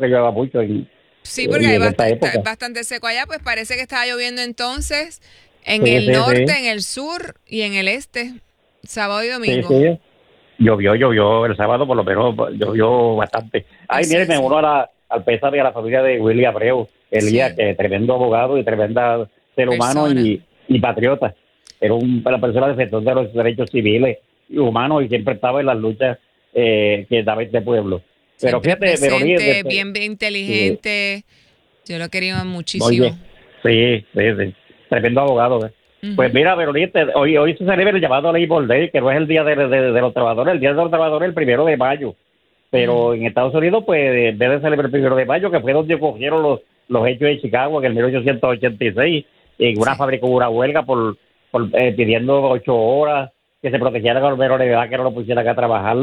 que llueva mucho Sí, porque y en esta está época. bastante seco allá, pues parece que estaba lloviendo entonces en Sí, el sí, norte, sí, en el sur y en el este, sábado y sí, domingo. sí. Llovió el sábado, por lo menos llovió bastante. Ay, Así mire, me es, sí. uno al pesar de la familia de Willy Abreu, Elías, Sí, que tremendo abogado y tremenda ser humano persona. y patriota. Era una persona defensor de los derechos civiles y humanos y siempre estaba en las luchas que daba este pueblo. Pero Siempre fíjate, Verónica, presente, bien eh, inteligente. Yo lo quería muchísimo. oye, sí, sí, sí, tremendo abogado. Pues Ujú. mira, Verónica, hoy se celebra el llamado Labor Day, que no es el Día de los Trabajadores, el Día de los Trabajadores es el 1 de mayo. Mm, Pero en Estados Unidos, pues, en vez de celebrar el 1 de mayo, que fue donde ocurrieron los hechos de Chicago en el 1886, en una sí, fábrica hubo una huelga pidiendo 8 horas, que se protegieran a los menores de edad, que no lo pusieran a trabajar,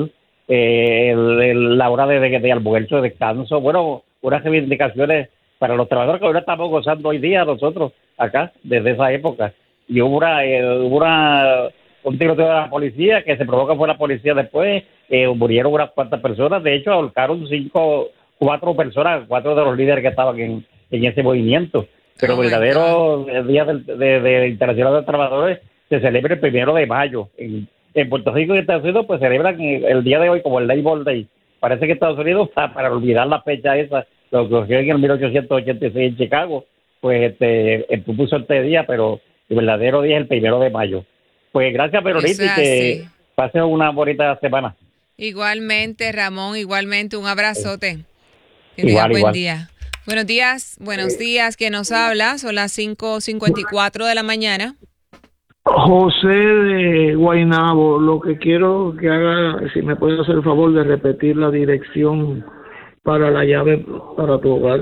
la hora de almuerzo, de descanso, bueno, unas reivindicaciones para los trabajadores que ahora estamos gozando hoy día nosotros acá, desde esa época. Y un tiroteo de la policía, que se provoca fue la policía después, murieron unas cuantas personas, de hecho ahorcaron 4 de los líderes que estaban en ese movimiento. Pero oh el my God. verdadero Día de Internacional de los Trabajadores se celebra el 1 de mayo. En Puerto Rico y Estados Unidos pues celebran el día de hoy como el Labor Day. Parece que Estados Unidos, para olvidar la fecha esa, lo que ocurrió en el 1886 en Chicago, pues puso este día, pero el verdadero día es el 1 de mayo. Pues gracias, Eso Verónica, es y que así. pasen una bonita semana. Igualmente, Ramón, igualmente, un abrazote. Que tengas Igual, buen igual. día. Buenos días, ¿quién nos habla? Son las 5:54 de la mañana. José de Guaynabo, lo que quiero que haga, si me puede hacer el favor de repetir la dirección para la llave para tu hogar.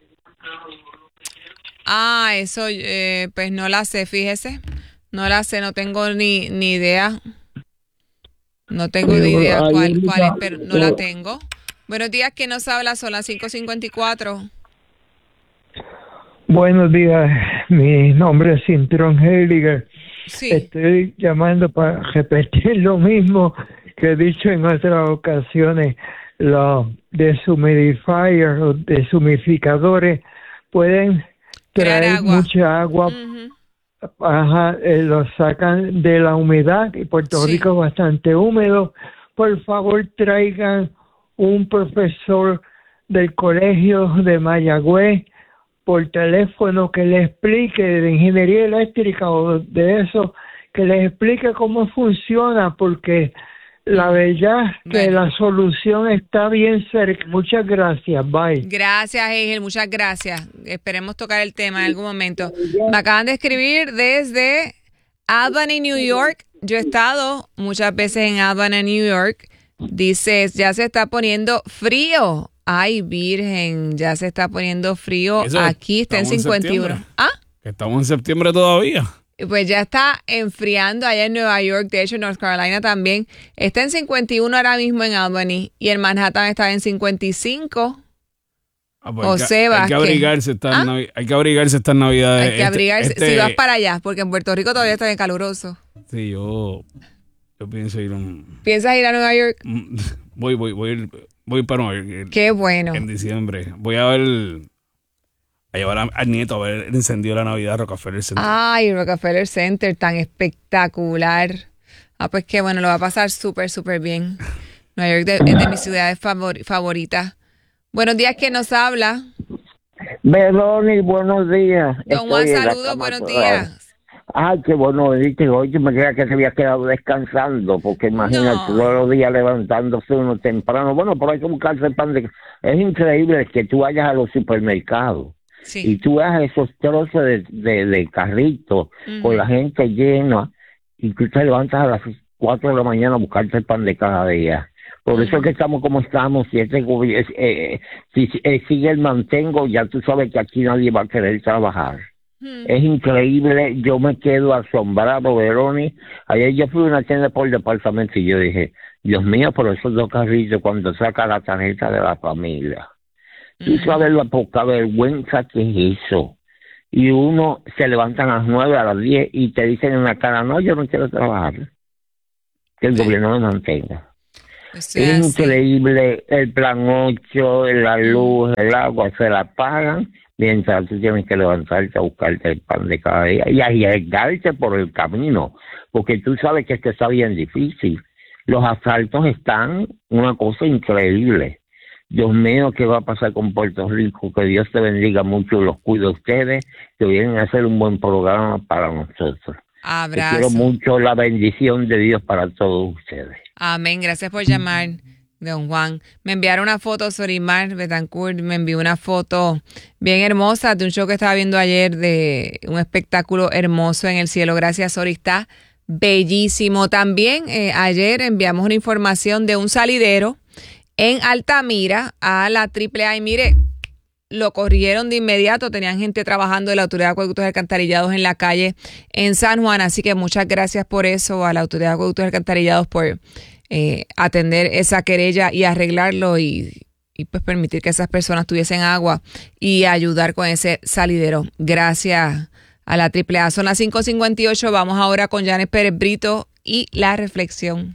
Ah, eso, pues no la sé, fíjese. No la sé, no tengo ni idea. No tengo ni idea Ahí cuál es, indica, pero no la tengo. Buenos días, ¿quién nos habla? Son las 5:54. buenos días, mi nombre es Cintrón Heiliger. Sí, Estoy llamando para repetir lo mismo que he dicho en otras ocasiones. Los deshumidifiers o deshumidificadores pueden crear traer agua. mucha agua. Ujú. Ajá, lo sacan de la humedad y Puerto Rico Sí. es bastante húmedo. Por favor, traigan un profesor del colegio de Mayagüez por teléfono que le explique de ingeniería eléctrica o de eso, que les explique cómo funciona, porque la Mm. verdad que Bueno, la solución está bien cerca. Muchas gracias, bye. gracias, Egel, muchas gracias. Esperemos tocar el tema en algún momento. Me acaban de escribir desde Albany, New York. Yo he estado muchas veces en Albany, New York. Dices, ya se está poniendo frío. Ay, Virgen, ya se está poniendo frío. Eso, Aquí está en estamos en septiembre. 51. Ah, Que estamos en septiembre todavía. pues ya está enfriando allá en Nueva York. De hecho, en North Carolina también. Está en 51 ahora mismo en Albany. Y en Manhattan está en 55. Ah, pues José hay que Vázquez. abrigarse ¿Ah? hay que abrigarse estas navidades. Hay que abrigarse. Si vas para allá, porque en Puerto Rico todavía está bien caluroso. Sí, yo pienso ir ¿Piensas ir a Nueva York? voy para Nueva York Qué bueno. en diciembre. Voy a llevar al nieto a ver el encendido de la Navidad de Rockefeller Center. Ay, Rockefeller Center, tan espectacular. Ah, pues qué bueno, lo va a pasar súper, súper bien. Nueva York es de mis ciudades favoritas. Buenos días, ¿quién nos habla? Verónica, buenos días. Don Juan, Estoy en la saludos, cama buenos todavía. días. Ay, qué bueno, ¿viste? Hoy me creía que se había quedado descansando, porque imagínate, No, todos los días levantándose uno temprano. Bueno, pero hay que buscarse el pan de... Es increíble que tú vayas a los supermercados y sí. tú veas esos trozos de carritos con la Ujú. gente llena y tú te levantas a las 4 de la mañana a buscarte el pan de cada día. Por eso es que Ujú. estamos como estamos. Si si sigue el mantengo, ya tú sabes que aquí nadie va a querer trabajar. Ujú. Es increíble, yo me quedo asombrado, Veroni. Ayer yo fui a una tienda por departamento y yo dije, Dios mío, por esos dos carritos cuando saca la tarjeta de la familia. Tú sabes la poca vergüenza que es eso. Y uno se levanta a las 9, a las 10 y te dicen en la cara, no, yo no quiero trabajar. Que el Sí. gobierno me mantenga. Eso Es así. increíble, el plan 8, la luz, el agua se la pagan, mientras tú tienes que levantarte a buscarte el pan de cada día y arriesgarte por el camino, porque tú sabes que esto está bien difícil. Los asaltos están una cosa increíble. Dios mío, ¿qué va a pasar con Puerto Rico? Que Dios te bendiga mucho y los cuide a ustedes, que vienen a hacer un buen programa para nosotros. Abrazo. Quiero mucho la bendición de Dios para todos ustedes. Amén. Gracias por llamar, don Juan. Me enviaron una foto, Sorimar Betancourt, me envió una foto bien hermosa de un show que estaba viendo ayer, de un espectáculo hermoso en el cielo. Gracias, Sori. Está bellísimo. También ayer enviamos una información de un salidero en Altamira a la AAA y mire, lo corrieron de inmediato, tenían gente trabajando de la Autoridad de Acueductos y Alcantarillados en la calle en San Juan, así que muchas gracias por eso a la Autoridad de Acueductos y Alcantarillados por atender esa querella y arreglarlo y pues permitir que esas personas tuviesen agua y ayudar con ese salidero. Gracias a la AAA. Son las 5:58, vamos ahora con Janet Pérez Brito y la reflexión.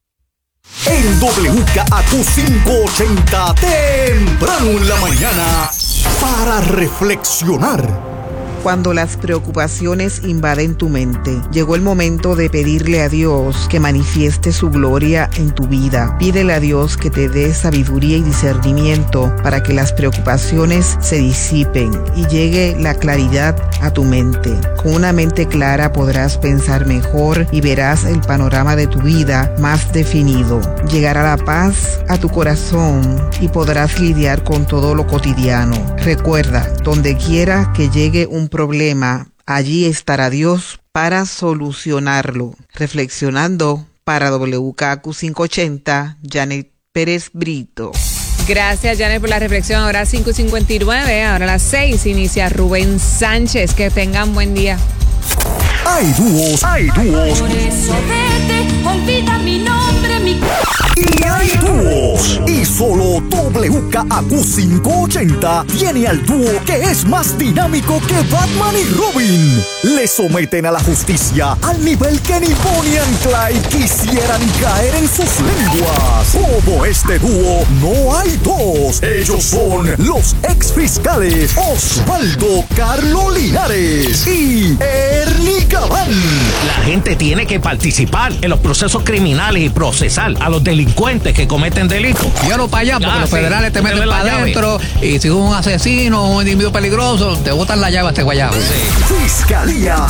En WKAQ 580, temprano en la mañana, para reflexionar. Cuando las preocupaciones invaden tu mente, llegó el momento de pedirle a Dios que manifieste su gloria en tu vida. Pídele a Dios que te dé sabiduría y discernimiento para que las preocupaciones se disipen y llegue la claridad a tu mente. Con una mente clara podrás pensar mejor y verás el panorama de tu vida más definido. Llegará la paz a tu corazón y podrás lidiar con todo lo cotidiano. Recuerda, donde quiera que llegue un problema, allí estará Dios para solucionarlo. Reflexionando para WKAQ 580, Janet Pérez Brito. Gracias, Janet, por la reflexión. Ahora 5:59, ahora a las 6 inicia Rubén Sánchez. Que tengan buen día. Hay dúos. Por eso vete, olvida mi nombre, mi... Y hay dúos. Y solo WKAQ 580 tiene al dúo que es más dinámico que Batman y Robin. Le someten a la justicia al nivel que ni Bonnie and Clyde quisieran caer en sus lenguas. Como este dúo, no hay dos. Ellos son los exfiscales Osvaldo Carlo Linares y Ernie Gabán. La gente tiene que participar en los procesos criminales y procesar a los delincuentes que cometen delitos. Llévalo para allá, porque los federales te meten para adentro y si un asesino o un individuo peligroso, te botan la llave a este guayabo. Sí. Fiscalía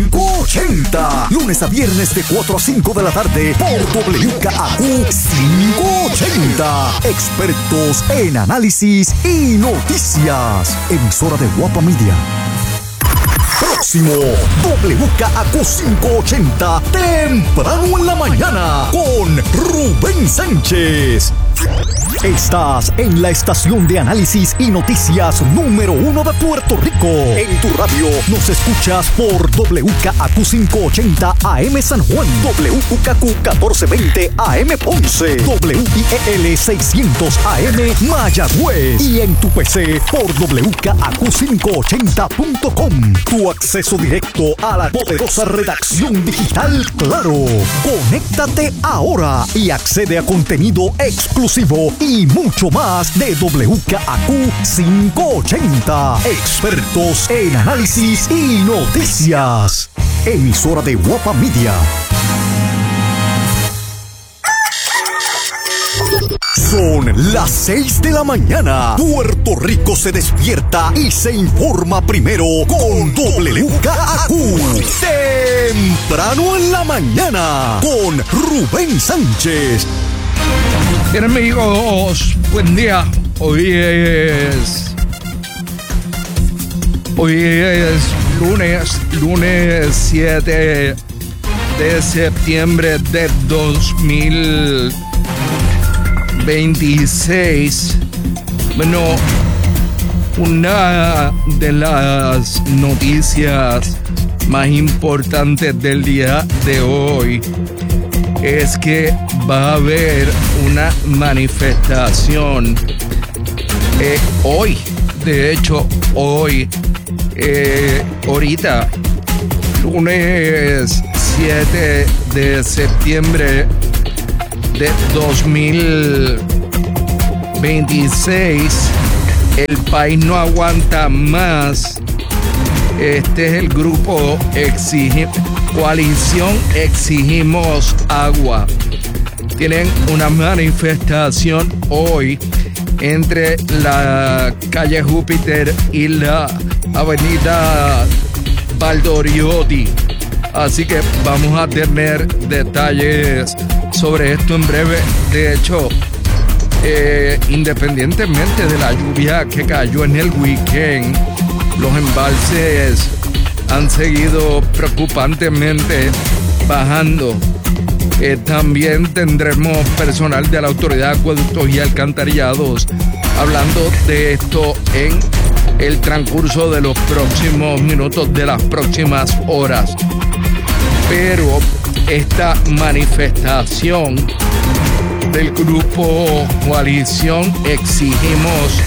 580. Lunes a viernes de 4 a 5 de la tarde por WKAQ 580. Expertos en análisis y noticias. Emisora de Guapa Media. Próximo, WKAQ 580, temprano en la mañana, con Rubén Sánchez. Estás en la estación de análisis y noticias número 1 de Puerto Rico. En tu radio nos escuchas por WKAQ 580 AM San Juan, WKAQ 1420 AM Ponce, WIEL 600 AM Mayagüez y en tu PC por WKAQ580.com. Tu acceso directo a la poderosa redacción digital Claro. Conéctate ahora y accede a contenido exclusivo y mucho más de WKAQ 580. Expertos en análisis y noticias. Emisora de Guapa Media. Son las 6 de la mañana. Puerto Rico se despierta y se informa primero con WKAQ. Temprano en la mañana con Rubén Sánchez. Bien, amigos, buen día. Hoy es lunes 7 de septiembre de 2026. Bueno, una de las noticias más importantes del día de hoy es que va a haber una manifestación hoy, de hecho hoy, ahorita, lunes 7 de septiembre de 2026. El país no aguanta más. Este es el grupo Coalición Exigimos Agua. Tienen una manifestación hoy entre la calle Júpiter y la avenida Valdoriotti. Así que vamos a tener detalles sobre esto en breve. De hecho, independientemente de la lluvia que cayó en el weekend, los embalses han seguido preocupantemente bajando. También tendremos personal de la Autoridad de Acueductos y Alcantarillados hablando de esto en el transcurso de los próximos minutos, de las próximas horas. Pero esta manifestación del grupo Coalición Exigimos,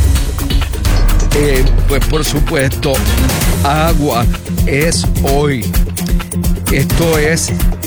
pues por supuesto, agua, es hoy. Esto es,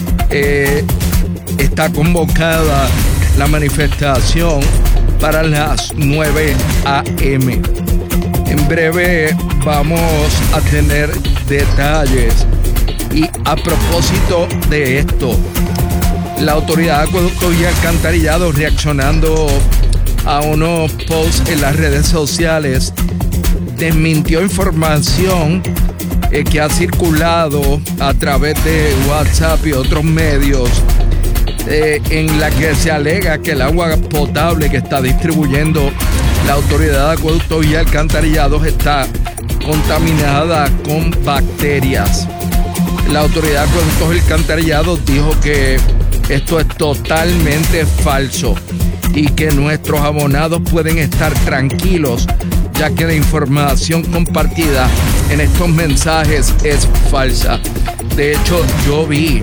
está convocada la manifestación para las 9 a.m. En breve vamos a tener detalles. Y a propósito de esto, la Autoridad de Acueductos y Alcantarillados, reaccionando a unos posts en las redes sociales, desmintió información que ha circulado a través de WhatsApp y otros medios, en la que se alega que el agua potable que está distribuyendo la Autoridad de Acueductos y Alcantarillados está contaminada con bacterias. La Autoridad de Acueductos y Alcantarillados dijo que esto es totalmente falso y que nuestros abonados pueden estar tranquilos, ya que la información compartida en estos mensajes es falsa. De hecho, yo vi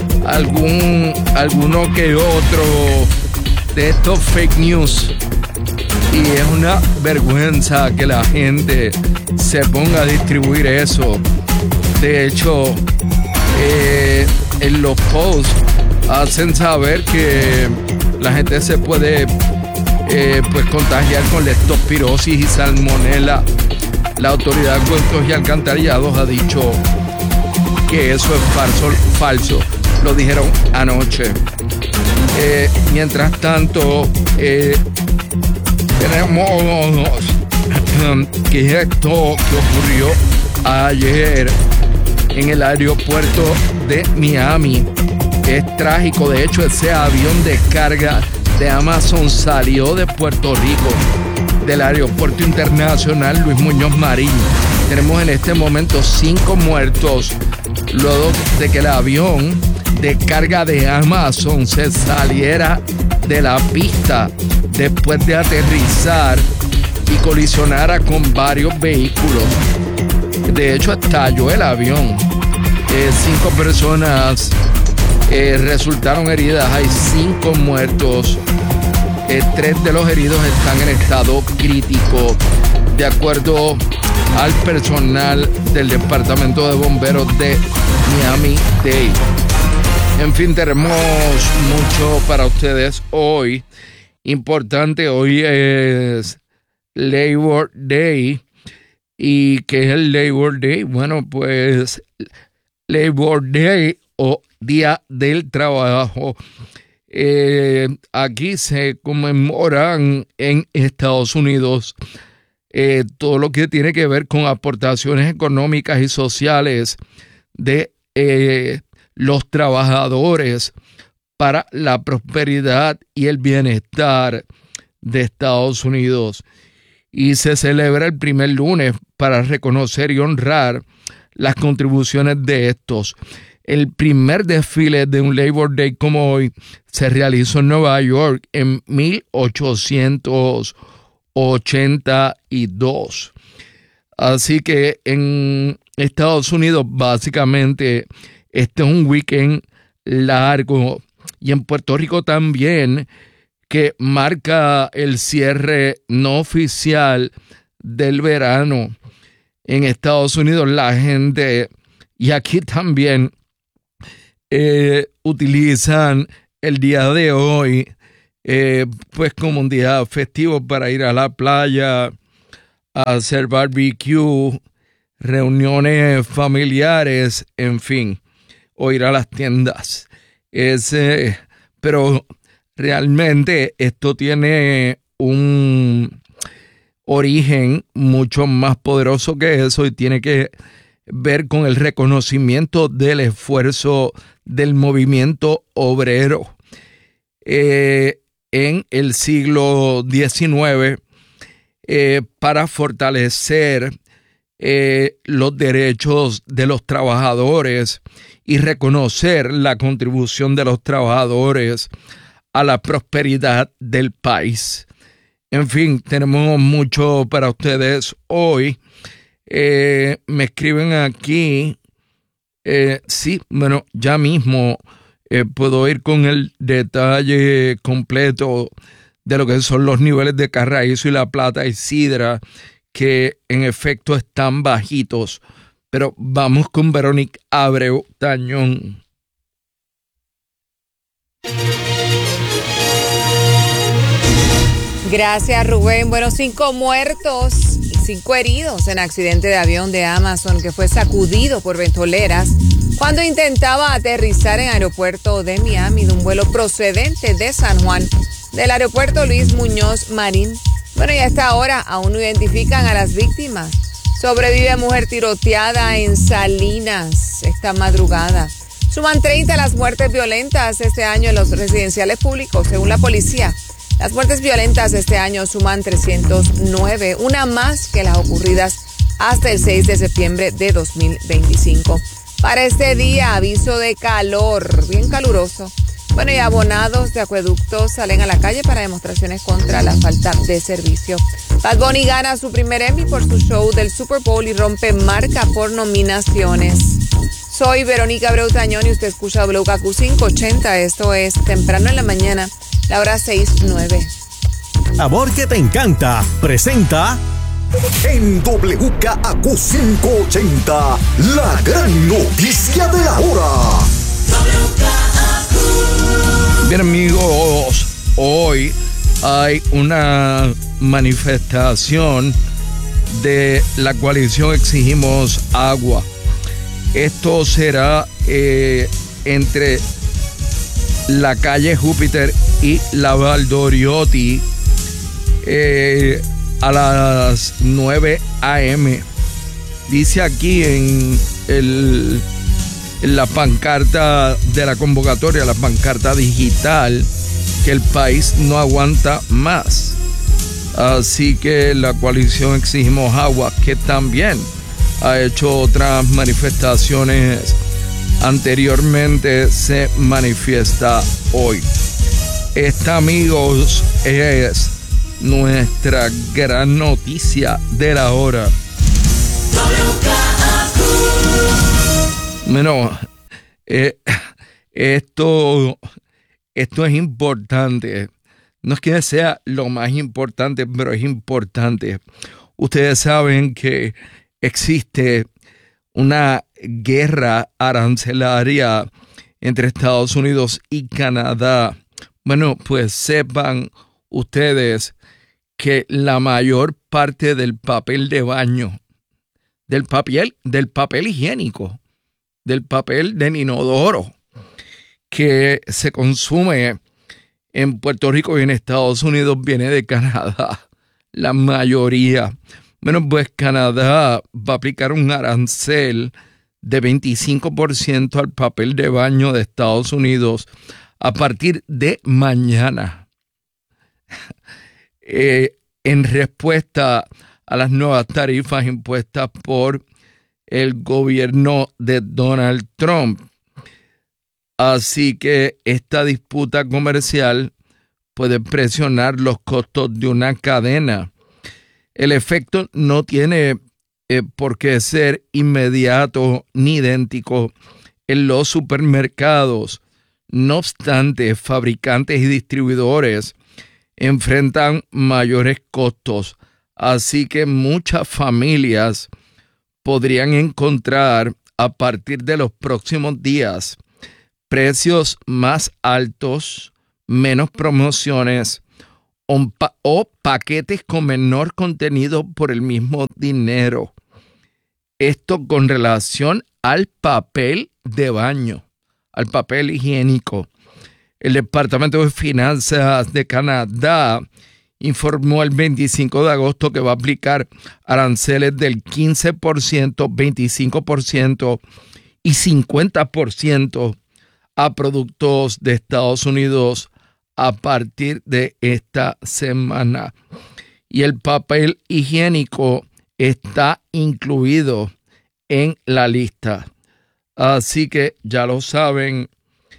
alguno que otro de estos fake news, y es una vergüenza que la gente se ponga a distribuir eso. De hecho, en los posts hacen saber que la gente se puede pues contagiar con leptospirosis y salmonela. La Autoridad de Acueductos y Alcantarillados ha dicho que eso es falso. Lo dijeron anoche. Mientras tanto, tenemos que esto que ocurrió ayer en el aeropuerto de Miami es trágico. De hecho, ese avión de carga de Amazon salió de Puerto Rico, del Aeropuerto Internacional Luis Muñoz Marín. Tenemos en este momento 5 muertos luego de que el avión de carga de Amazon se saliera de la pista después de aterrizar y colisionara con varios vehículos. De hecho, estalló el avión. 5 personas resultaron heridas. Hay 5 muertos. 3 de los heridos están en estado crítico, de acuerdo al personal del Departamento de Bomberos de Miami-Dade. En fin, tenemos mucho para ustedes hoy. Importante, hoy es Labor Day. ¿Y qué es el Labor Day? Bueno, pues Labor Day o Día del Trabajo. Aquí se conmemoran en Estados Unidos todo lo que tiene que ver con aportaciones económicas y sociales de los trabajadores para la prosperidad y el bienestar de Estados Unidos. Y se celebra el primer lunes para reconocer y honrar las contribuciones de estos. El primer desfile de un Labor Day como hoy se realizó en Nueva York en 1882. Así que en Estados Unidos básicamente este es un weekend largo, y en Puerto Rico también, que marca el cierre no oficial del verano. En Estados Unidos la gente, y aquí también, utilizan el día de hoy pues como un día festivo para ir a la playa, a hacer barbecue, reuniones familiares, en fin, o ir a las tiendas. Pero realmente esto tiene un origen mucho más poderoso que eso y tiene que ver con el reconocimiento del esfuerzo del movimiento obrero. En el siglo XIX, para fortalecer los derechos de los trabajadores y reconocer la contribución de los trabajadores a la prosperidad del país. En fin, tenemos mucho para ustedes hoy. Me escriben aquí. Sí, bueno, ya mismo puedo ir con el detalle completo de lo que son los niveles de Carraízo y La Plata y Sidra, que en efecto están bajitos. Pero vamos con Verónica Abreu Tañón. Gracias, Rubén. Bueno, 5 muertos y 5 heridos en accidente de avión de Amazon que fue sacudido por ventoleras cuando intentaba aterrizar en el aeropuerto de Miami de un vuelo procedente de San Juan del aeropuerto Luis Muñoz Marín. Bueno, y hasta ahora aún no identifican a las víctimas. Sobrevive mujer tiroteada en Salinas esta madrugada. Suman 30 las muertes violentas este año en los residenciales públicos, según la policía. Las muertes violentas de este año suman 309, una más que las ocurridas hasta el 6 de septiembre de 2025. Para este día, aviso de calor, bien caluroso. Bueno, y abonados de acueductos salen a la calle para demostraciones contra la falta de servicio. Bad Bunny gana su primer Emmy por su show del Super Bowl y rompe marca por nominaciones. Soy Verónica Abreu Tañón y usted escucha WKQ 580. Esto es Temprano en la Mañana, la hora 6:09. Amor que te encanta, presenta en WKQ 580, la gran noticia de la hora. Bien, amigos, hoy hay una manifestación de la coalición Exigimos Agua. Esto será entre la calle Júpiter y la Valdoriotti a las 9 a.m. Dice aquí en la pancarta de la convocatoria, la pancarta digital, que el país no aguanta más. Así que la coalición Exigimos Agua, que también ha hecho otras manifestaciones anteriormente, se manifiesta hoy. Esta, amigos, es nuestra gran noticia de la hora. Bueno, esto es importante. No es que sea lo más importante, pero es importante. Ustedes saben que existe una guerra arancelaria entre Estados Unidos y Canadá. Bueno, pues sepan ustedes que la mayor parte del papel de baño, del papel higiénico, del papel de inodoro que se consume en Puerto Rico y en Estados Unidos viene de Canadá. La mayoría. Bueno, pues Canadá va a aplicar un arancel de 25% al papel de baño de Estados Unidos a partir de mañana. En respuesta a las nuevas tarifas impuestas por el gobierno de Donald Trump. Así que esta disputa comercial puede presionar los costos de una cadena. El efecto no tiene por qué ser inmediato ni idéntico en los supermercados. No obstante, fabricantes y distribuidores enfrentan mayores costos, así que muchas familias podrían encontrar a partir de los próximos días precios más altos menos promociones o paquetes con menor contenido por el mismo dinero. Esto con relación al papel de baño, al papel higiénico. El Departamento de Finanzas de Canadá informó el 25 de agosto que va a aplicar aranceles del 15%, 25% y 50% a productos de Estados Unidos a partir de esta semana. Y el papel higiénico está incluido en la lista. Así que ya lo saben,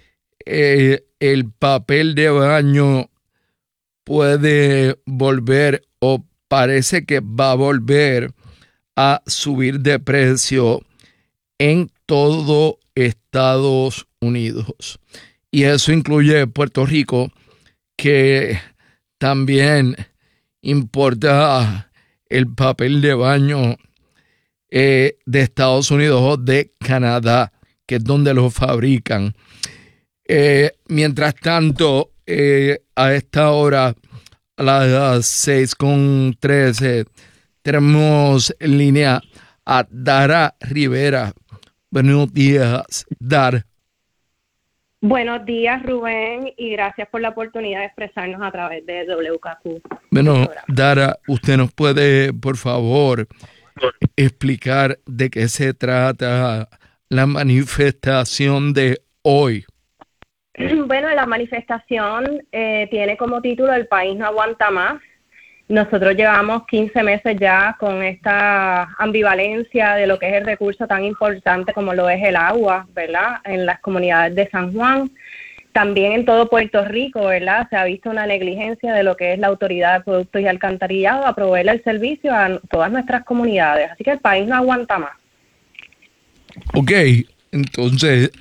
el papel de baño puede volver o parece que va a volver a subir de precio en todo Estados Unidos. Y eso incluye Puerto Rico, que también importa el papel de baño de Estados Unidos o de Canadá, que es donde lo fabrican. Mientras tanto, a esta hora, a las 6:13, tenemos en línea a Dara Rivera. Buenos días, Dara. Buenos días, Rubén, y gracias por la oportunidad de expresarnos a través de WKQ. Bueno, Dara, ¿usted nos puede, por favor, explicar de qué se trata la manifestación de hoy? Bueno, la manifestación tiene como título "El país no aguanta más". Nosotros llevamos 15 meses ya con esta ambivalencia de lo que es el recurso tan importante como lo es el agua, ¿verdad? En las comunidades de San Juan, también en todo Puerto Rico, ¿verdad? Se ha visto una negligencia de lo que es la Autoridad de Acueductos y Alcantarillado a proveerle el servicio a todas nuestras comunidades. Así que el país no aguanta más. Ok, entonces,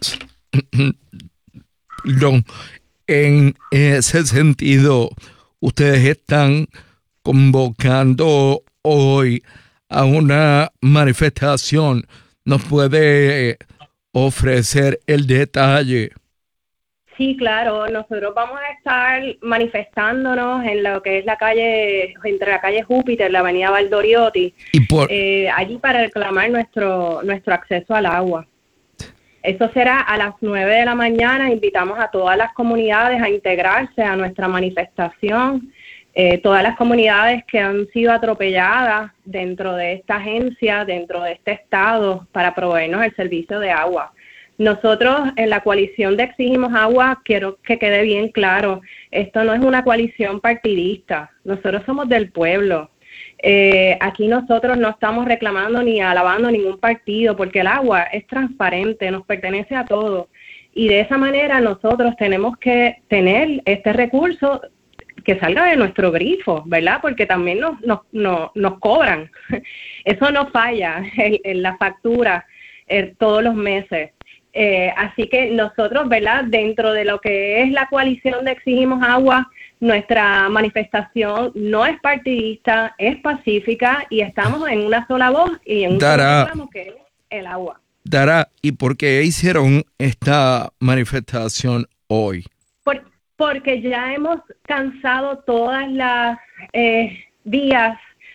perdón, en ese sentido, ustedes están convocando hoy a una manifestación. ¿Nos puede ofrecer el detalle? Sí, claro. Nosotros vamos a estar manifestándonos en lo que es la calle, entre la calle Júpiter, la avenida Valdoriotti, allí para reclamar nuestro acceso al agua. Eso será a las 9 de la mañana. Invitamos a todas las comunidades a integrarse a nuestra manifestación. Todas las comunidades que han sido atropelladas dentro de esta agencia, dentro de este estado, para proveernos el servicio de agua. Nosotros en la coalición de Exigimos Agua, quiero que quede bien claro, esto no es una coalición partidista, nosotros somos del pueblo. Aquí nosotros no estamos reclamando ni alabando ningún partido, porque el agua es transparente, nos pertenece a todos. Y de esa manera nosotros tenemos que tener este recurso que salga de nuestro grifo, ¿verdad? Porque también nos cobran. Eso no falla en la factura todos los meses. Así que nosotros, ¿verdad? Dentro de lo que es la coalición de Exigimos Agua, nuestra manifestación no es partidista, es pacífica y estamos en una sola voz y en un solo reclamo, que es el agua. Dara, ¿y por qué hicieron esta manifestación hoy? Porque ya hemos cansado todas las vías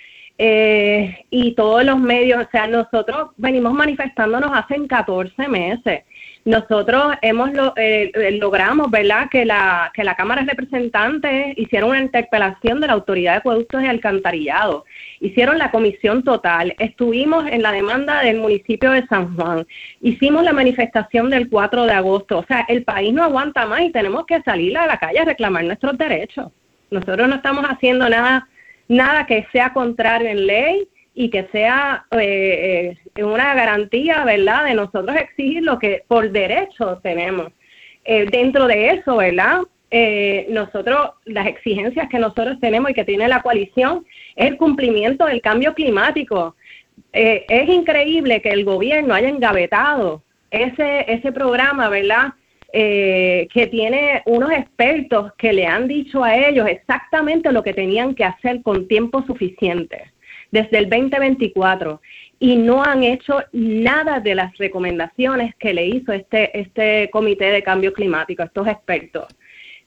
y todos los medios. O sea, nosotros venimos manifestándonos hace 14 meses. Nosotros logramos, ¿verdad?, que la Cámara de Representantes hicieron una interpelación de la Autoridad de Acueductos y Alcantarillado. Hicieron la comisión total. Estuvimos en la demanda del municipio de San Juan. Hicimos la manifestación del 4 de agosto. O sea, el país no aguanta más y tenemos que salir a la calle a reclamar nuestros derechos. Nosotros no estamos haciendo nada que sea contrario en ley y que sea una garantía, ¿verdad?, de nosotros exigir lo que por derecho tenemos. Dentro de eso, ¿verdad?, nosotros, las exigencias que nosotros tenemos y que tiene la coalición es el cumplimiento del cambio climático. Es increíble que el gobierno haya engavetado ese programa, ¿verdad?, que tiene unos expertos que le han dicho a ellos exactamente lo que tenían que hacer con tiempo suficiente desde el 2024 y no han hecho nada de las recomendaciones que le hizo este comité de cambio climático, estos expertos.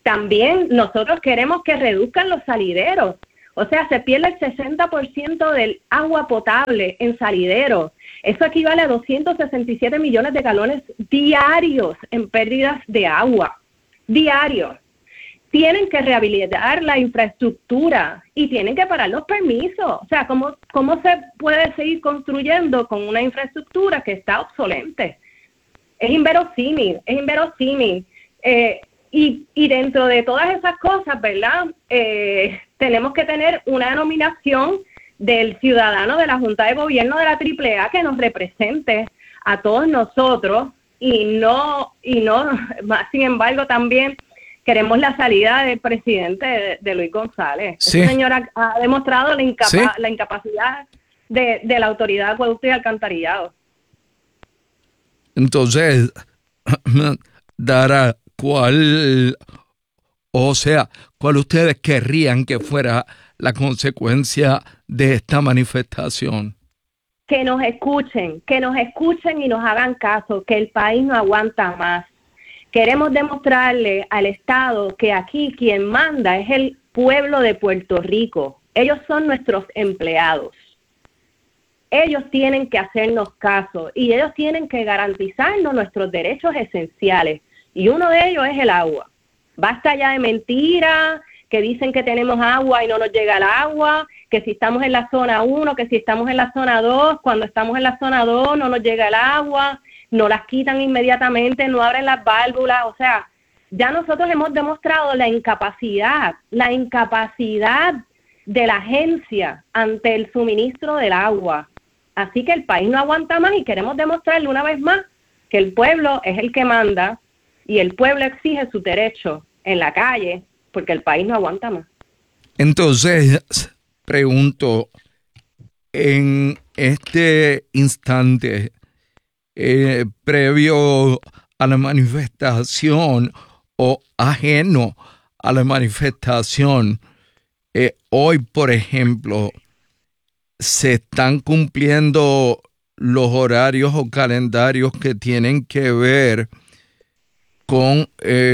También nosotros queremos que reduzcan los salideros. O sea, se pierde el 60% del agua potable en salideros. Eso equivale a 267 millones de galones diarios en pérdidas de agua. Diarios. Tienen que rehabilitar la infraestructura y tienen que parar los permisos. O sea, ¿cómo se puede seguir construyendo con una infraestructura que está obsolente? Es inverosímil, es inverosímil. Y dentro de todas esas cosas, ¿verdad? Tenemos que tener una nominación del ciudadano de la Junta de Gobierno de la AAA que nos represente a todos nosotros y no, sin embargo, también queremos la salida del presidente de Luis González. Sí. Ese señor ha demostrado Sí. la incapacidad de la autoridad de acueducto y alcantarillado. Entonces, Dara, ¿cuál ustedes querrían que fuera la consecuencia de esta manifestación? Que nos escuchen y nos hagan caso, que el país no aguanta más. Queremos demostrarle al Estado que aquí quien manda es el pueblo de Puerto Rico. Ellos son nuestros empleados. Ellos tienen que hacernos caso y ellos tienen que garantizarnos nuestros derechos esenciales. Y uno de ellos es el agua. Basta ya de mentiras, que dicen que tenemos agua y no nos llega el agua, que si estamos en la zona 1, que si estamos en la zona 2, cuando estamos en la zona 2 no nos llega el agua, no las quitan inmediatamente, no abren las válvulas. O sea, ya nosotros hemos demostrado la incapacidad de la agencia ante el suministro del agua. Así que el país no aguanta más y queremos demostrarle una vez más que el pueblo es el que manda y el pueblo exige su derecho en la calle porque el país no aguanta más. Entonces, pregunto, en este instante, previo a la manifestación o ajeno a la manifestación, hoy, por ejemplo, ¿se están cumpliendo los horarios o calendarios que tienen que ver con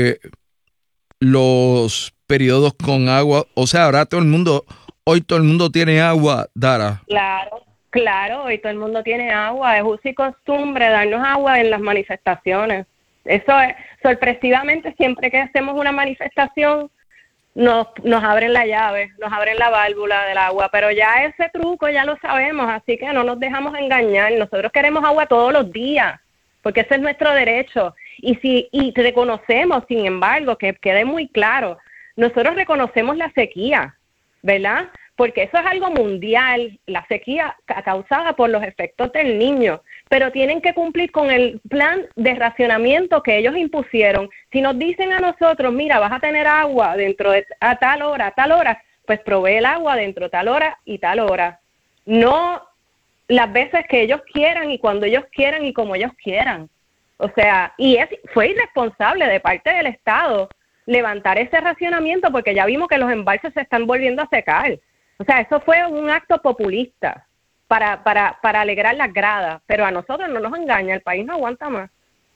los periodos con agua? O sea, ahora hoy todo el mundo tiene agua, Dara. Claro, hoy todo el mundo tiene agua. Es uso y costumbre darnos agua en las manifestaciones. Eso es, sorpresivamente, siempre que hacemos una manifestación, nos abren la llave, nos abren la válvula del agua, pero ya ese truco ya lo sabemos, así que no nos dejamos engañar. Nosotros queremos agua todos los días, porque ese es nuestro derecho. Y reconocemos, sin embargo, que quede muy claro, nosotros reconocemos la sequía, ¿verdad? Porque eso es algo mundial, la sequía causada por los efectos del Niño, pero tienen que cumplir con el plan de racionamiento que ellos impusieron. Si nos dicen a nosotros, mira, vas a tener agua dentro de a tal hora, pues provee el agua dentro de tal hora y tal hora. No las veces que ellos quieran y cuando ellos quieran y como ellos quieran. O sea, fue irresponsable de parte del Estado levantar ese racionamiento porque ya vimos que los embalses se están volviendo a secar. O sea, eso fue un acto populista para alegrar las gradas, pero a nosotros no nos engaña, el país no aguanta más.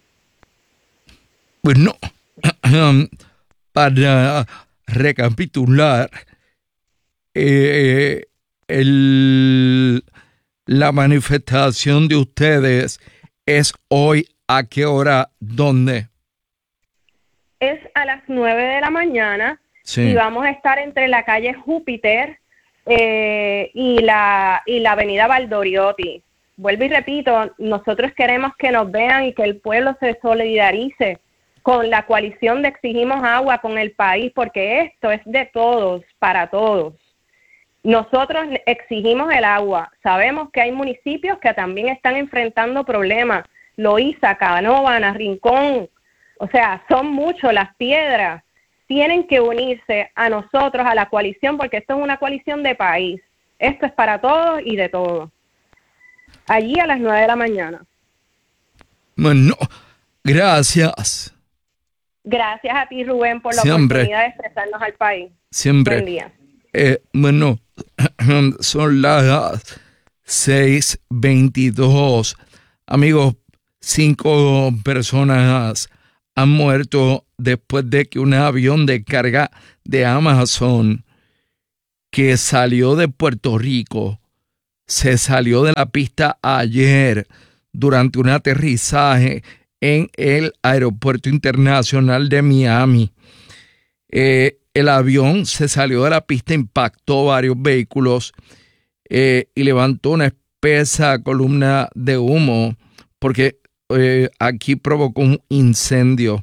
Bueno, para recapitular, la manifestación de ustedes es hoy, ¿a qué hora? ¿Dónde? Es a las 9 de la mañana sí. Y vamos a estar entre la calle Júpiter y la avenida Valdoriotti. Vuelvo y repito, nosotros queremos que nos vean y que el pueblo se solidarice con la coalición de Exigimos Agua, con el país, porque esto es de todos, para todos. Nosotros exigimos el agua. Sabemos que hay municipios que también están enfrentando problemas. Loíza, Canóvana, Rincón, o sea, son muchos, Las Piedras. Tienen que unirse a nosotros, a la coalición, porque esto es una coalición de país. Esto es para todos y de todos. Allí a las 9 de la mañana. Bueno, gracias. Gracias a ti, Rubén, por la Siempre. oportunidad de expresarnos al país. Siempre. Buen día. Bueno, son las 6:22. Amigos, 5 personas han muerto después de que un avión de carga de Amazon que salió de Puerto Rico se salió de la pista ayer durante un aterrizaje en el Aeropuerto Internacional de Miami. El avión se salió de la pista, impactó varios vehículos y levantó una espesa columna de humo porque aquí provocó un incendio.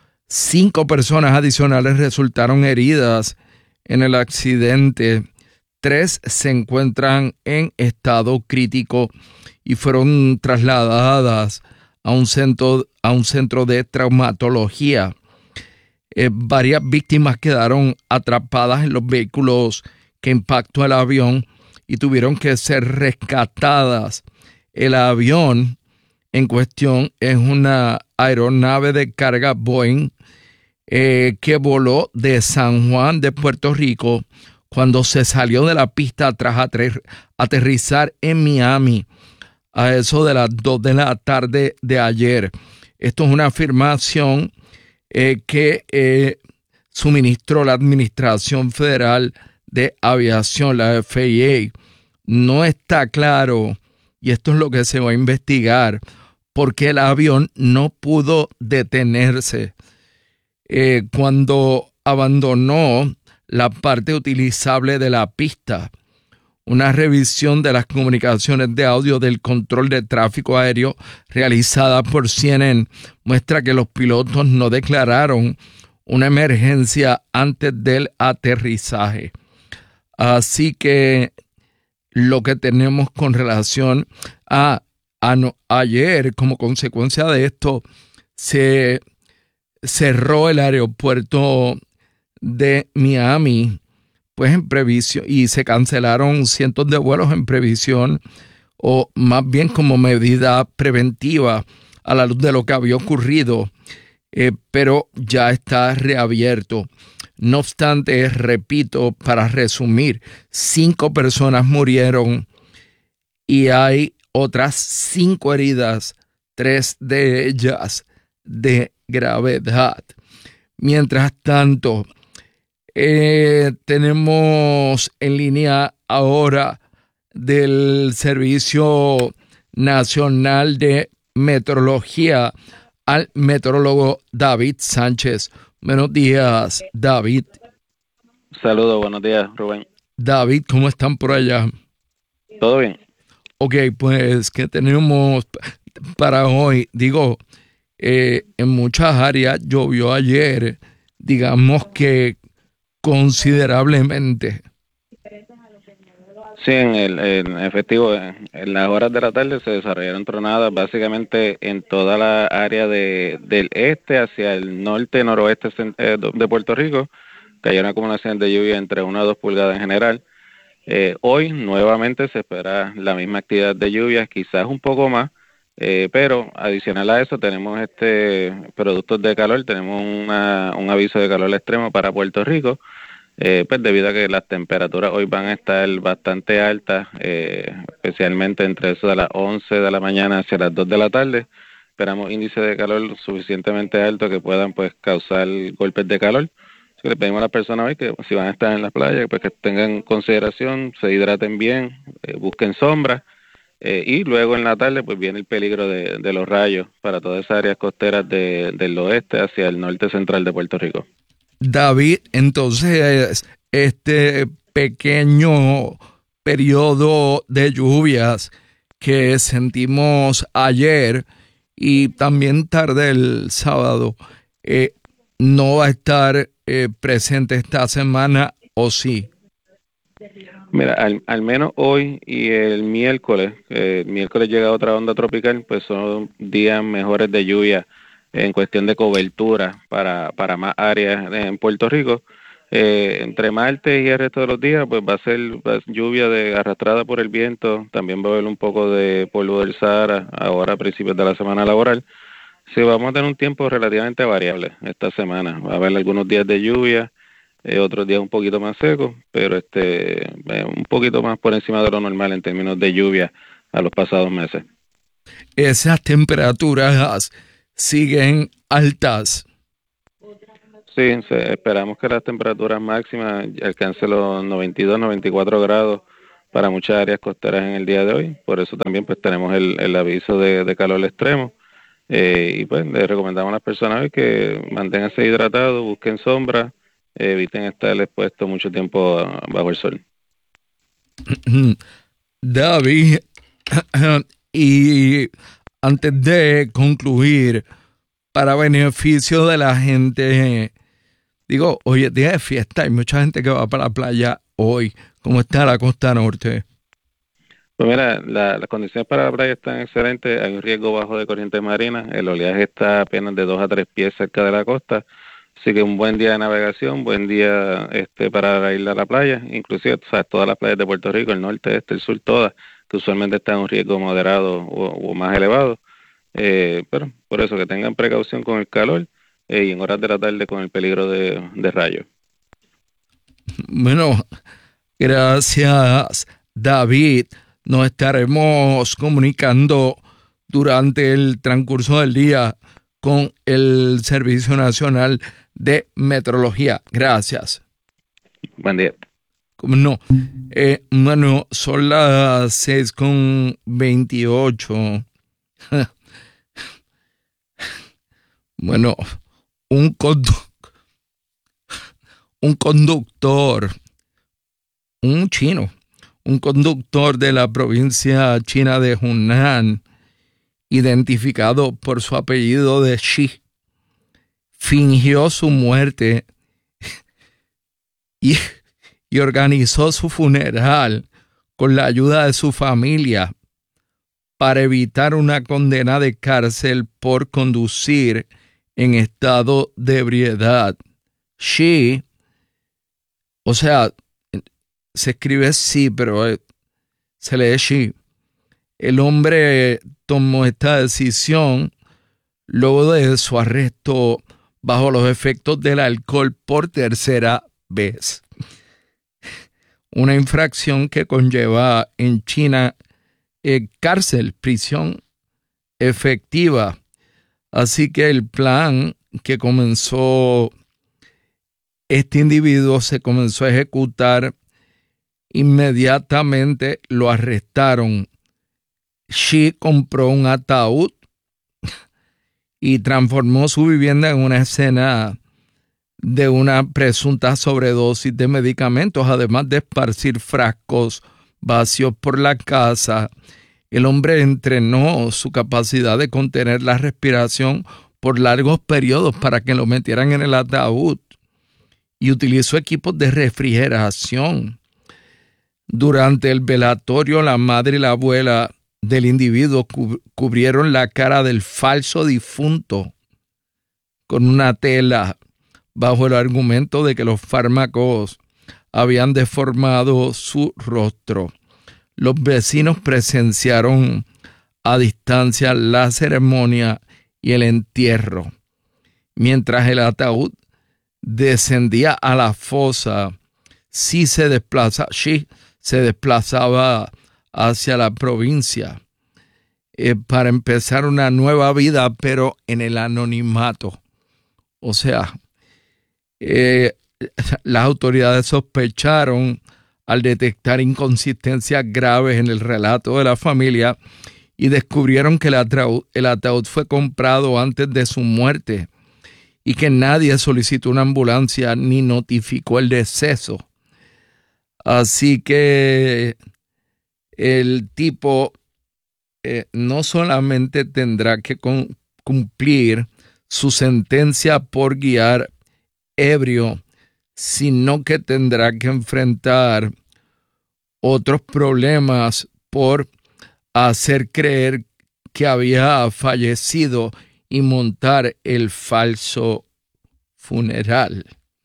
5 personas adicionales resultaron heridas en el accidente. 3 se encuentran en estado crítico y fueron trasladadas a un centro de traumatología. Varias víctimas quedaron atrapadas en los vehículos que impactó el avión y tuvieron que ser rescatadas. El avión en cuestión es una aeronave de carga Boeing que voló de San Juan de Puerto Rico cuando se salió de la pista tras aterrizar en Miami a eso de las 2 de la tarde de ayer. Esto es una afirmación que suministró la Administración Federal de Aviación, la FAA. No está claro, y esto es lo que se va a investigar, por qué el avión no pudo detenerse cuando abandonó la parte utilizable de la pista. Una revisión de las comunicaciones de audio del control de tráfico aéreo realizada por CNN muestra que los pilotos no declararon una emergencia antes del aterrizaje. Así que lo que tenemos con relación a ayer, como consecuencia de esto, se cerró el aeropuerto de Miami, pues en previsión, y se cancelaron cientos de vuelos en previsión, o más bien como medida preventiva a la luz de lo que había ocurrido, pero ya está reabierto. No obstante, repito, para resumir, 5 personas murieron y hay otras 5 heridas, 3 de ellas de gravedad. Mientras tanto, tenemos en línea ahora del Servicio Nacional de Meteorología al meteorólogo David Sánchez. Buenos días, David. Saludos, buenos días, Rubén. David, ¿cómo están por allá? ¿Todo bien? Ok, pues, ¿qué tenemos para hoy? Digo, en muchas áreas llovió ayer, digamos que considerablemente. Sí, en efectivo, en las horas de la tarde se desarrollaron tronadas básicamente en toda la área del este hacia el norte-noroeste de Puerto Rico. Cayeron acumulaciones de lluvia entre 1 a 2 pulgadas en general. Hoy nuevamente se espera la misma actividad de lluvia, quizás un poco más, pero adicional a eso tenemos productos de calor, tenemos un aviso de calor extremo para Puerto Rico. Pues debido a que las temperaturas hoy van a estar bastante altas, especialmente entre eso de las 11 de la mañana hacia las 2 de la tarde. Esperamos índices de calor suficientemente altos que puedan pues causar golpes de calor. Así que le pedimos a las personas hoy que si van a estar en las playas, pues que tengan consideración, se hidraten bien, busquen sombra. Y luego en la tarde pues viene el peligro de los rayos para todas esas áreas costeras del oeste hacia el norte central de Puerto Rico. David, entonces este pequeño periodo de lluvias que sentimos ayer y también tarde el sábado, ¿no va a estar presente esta semana o sí? Mira, al menos hoy y el miércoles llega otra onda tropical, pues son días mejores de lluvia en cuestión de cobertura para más áreas en Puerto Rico. Entre martes y el resto de los días pues va a ser lluvia arrastrada por el viento, también va a haber un poco de polvo del Sahara ahora a principios de la semana laboral. Sí, vamos a tener un tiempo relativamente variable esta semana, va a haber algunos días de lluvia, otros días un poquito más secos, pero un poquito más por encima de lo normal en términos de lluvia a los pasados meses. Esas temperaturas siguen altas. Sí, esperamos que las temperaturas máximas alcancen los 92, 94 grados para muchas áreas costeras en el día de hoy. Por eso también pues tenemos el aviso de calor extremo. Y pues le recomendamos a las personas hoy que manténganse hidratados, busquen sombra, eviten estar expuestos mucho tiempo bajo el sol. David, y antes de concluir, para beneficio de la gente, digo, hoy es día de fiesta, hay mucha gente que va para la playa hoy. ¿Cómo está la costa norte? Pues mira, las condiciones para la playa están excelentes, hay un riesgo bajo de corriente marina, el oleaje está apenas de 2 a 3 pies cerca de la costa, así que un buen día de navegación, buen día para ir a la playa, inclusive todas las playas de Puerto Rico, el norte, el sur, todas, que usualmente están en un riesgo moderado o más elevado, pero por eso que tengan precaución con el calor y en horas de la tarde con el peligro de rayos. Bueno, gracias, David. Nos estaremos comunicando durante el transcurso del día con el Servicio Nacional de Meteorología. Gracias. Buen día. ¿Cómo no? Bueno, son las 6:28. Bueno, un conductor, un chino, un conductor de la provincia china de Hunan, identificado por su apellido de Shi, fingió su muerte y organizó su funeral con la ayuda de su familia para evitar una condena de cárcel por conducir en estado de ebriedad. Shi, o sea, se escribe sí, pero se lee Shi. El hombre tomó esta decisión luego de su arresto bajo los efectos del alcohol por tercera vez. Una infracción que conlleva en China cárcel, prisión efectiva. Así que el plan que comenzó este individuo se comenzó a ejecutar. Inmediatamente lo arrestaron. Shi compró un ataúd y transformó su vivienda en una escena de una presunta sobredosis de medicamentos, además de esparcir frascos vacíos por la casa. El hombre entrenó su capacidad de contener la respiración por largos periodos para que lo metieran en el ataúd y utilizó equipos de refrigeración. Durante el velatorio, la madre y la abuela del individuo cubrieron la cara del falso difunto con una tela bajo el argumento de que los fármacos habían deformado su rostro. Los vecinos presenciaron a distancia la ceremonia y el entierro. Mientras el ataúd descendía a la fosa, Shi se desplazaba hacia la provincia para empezar una nueva vida, pero en el anonimato. O sea, las autoridades sospecharon al detectar inconsistencias graves en el relato de la familia y descubrieron que el ataúd fue comprado antes de su muerte y que nadie solicitó una ambulancia ni notificó el deceso. Así que el tipo no solamente tendrá que cumplir su sentencia por guiar ebrio, sino que tendrá que enfrentar otros problemas por hacer creer que había fallecido y montar el falso funeral.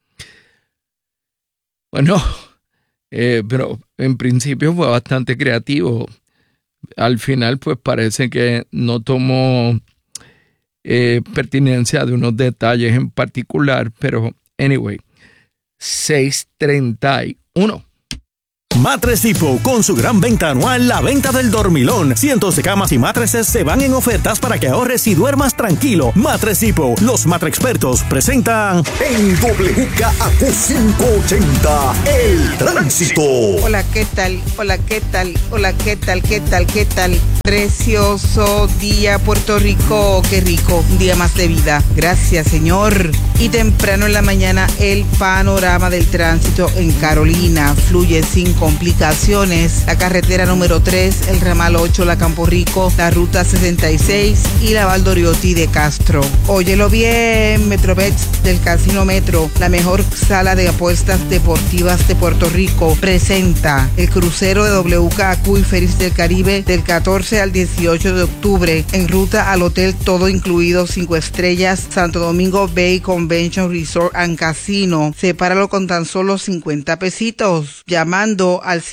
Bueno, pero en principio fue bastante creativo. Al final, pues parece que no tomó pertinencia de unos detalles en particular, pero anyway, 6:31. Matres Depot, con su gran venta anual, la venta del dormilón. Cientos de camas y matrices se van en ofertas para que ahorres y duermas tranquilo. Matres Depot, los Expertos presentan en WKAQ 580 el tránsito. Hola, ¿qué tal? Hola, ¿qué tal? Hola, ¿qué tal? ¿Qué tal? ¿Qué tal? Precioso día, Puerto Rico. Qué rico, un día más de vida. Gracias, Señor. Y temprano en la mañana, el panorama del tránsito en Carolina fluye sin complicaciones. La carretera número 3, el ramal 8, la Campo Rico, la ruta 66 y la Valdoriotti de Castro. Óyelo bien, Metrobets del Casino Metro, la mejor sala de apuestas deportivas de Puerto Rico, presenta el crucero de WKAQ y Ferries del Caribe del 14 al 18 de octubre en ruta al hotel todo incluido 5 estrellas Santo Domingo Bay Convention Resort and Casino. Sepáralo con tan solo 50 pesitos llamando al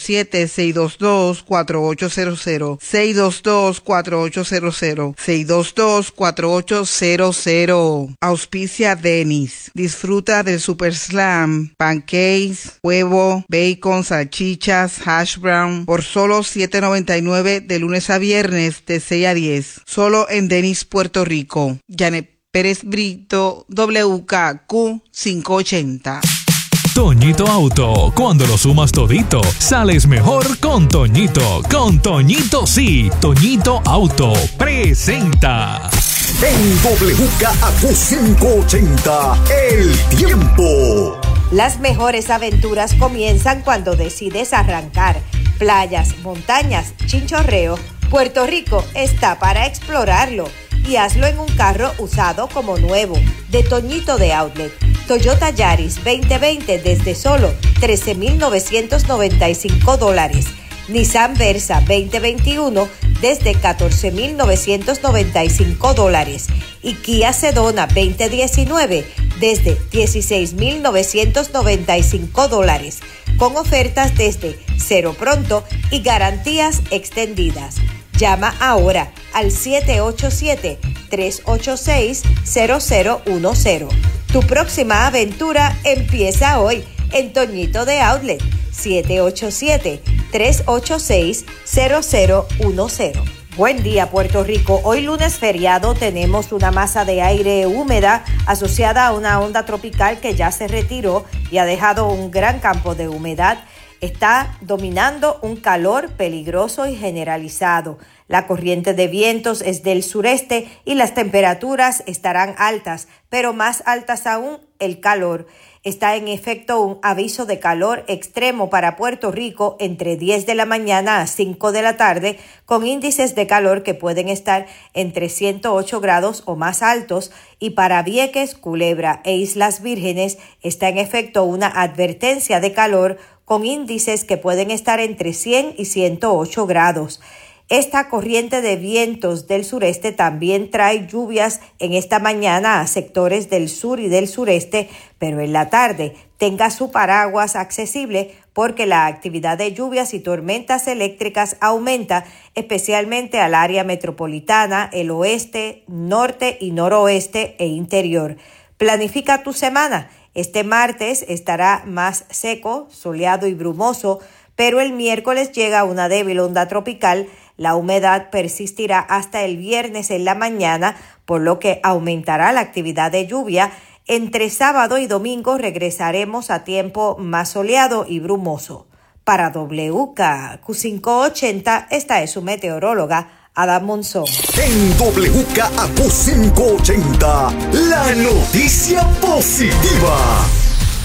787-622-4800 622-4800 622-4800. Auspicia Dennis. Disfruta del Super Slam, pancakes, huevo, bacon, salchichas, hash brown por solo $7.99 de lunes a viernes de 6 a 10. Solo en Dennis, Puerto Rico. Janet Pérez Brito, WKAQ 580. Toñito Auto, cuando lo sumas todito, sales mejor con Toñito. Con Toñito sí. Toñito Auto presenta. En WKAQ 580, el tiempo. Las mejores aventuras comienzan cuando decides arrancar. Playas, montañas, chinchorreo, Puerto Rico está para explorarlo. Y hazlo en un carro usado como nuevo, de Toñito de Outlet. Toyota Yaris 2020 desde solo $13,995. Nissan Versa 2021 desde $14,995. Y Kia Sedona 2019 desde $16,995. Con ofertas desde cero pronto y garantías extendidas. Llama ahora al 787-386-0010. Tu próxima aventura empieza hoy en Toñito de Outlet. 787-386-0010. Buen día, Puerto Rico. Hoy lunes feriado tenemos una masa de aire húmeda asociada a una onda tropical que ya se retiró y ha dejado un gran campo de humedad. Está dominando un calor peligroso y generalizado. La corriente de vientos es del sureste y las temperaturas estarán altas, pero más altas aún el calor. Está en efecto un aviso de calor extremo para Puerto Rico entre 10 de la mañana a 5 de la tarde, con índices de calor que pueden estar entre 108 grados o más altos, y para Vieques, Culebra e Islas Vírgenes está en efecto una advertencia de calor con índices que pueden estar entre 100 y 108 grados. Esta corriente de vientos del sureste también trae lluvias en esta mañana a sectores del sur y del sureste, pero en la tarde tenga su paraguas accesible porque la actividad de lluvias y tormentas eléctricas aumenta, especialmente al área metropolitana, el oeste, norte y noroeste e interior. Planifica tu semana. Este martes estará más seco, soleado y brumoso, pero el miércoles llega una débil onda tropical. La humedad persistirá hasta el viernes en la mañana, por lo que aumentará la actividad de lluvia. Entre sábado y domingo regresaremos a tiempo más soleado y brumoso. Para WKAQ 580, esta es su meteoróloga, Ada Monzón. En WKAQ 580, la noticia positiva.